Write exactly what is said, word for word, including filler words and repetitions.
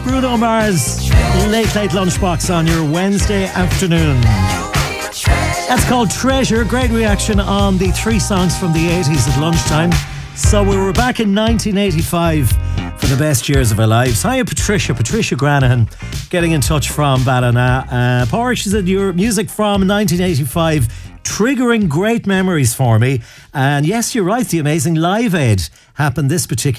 Bruno Mars, Late Late Lunchbox on your Wednesday afternoon. That's called Treasure. Great reaction on the three songs from the eighties at lunchtime. So we were back in nineteen eighty-five for the best years of our lives. Hiya Patricia, Patricia Granahan getting in touch from Ballina. Uh, Power, she said your music from nineteen eighty-five triggering great memories for me. And yes, you're right, the amazing Live Aid happened this particular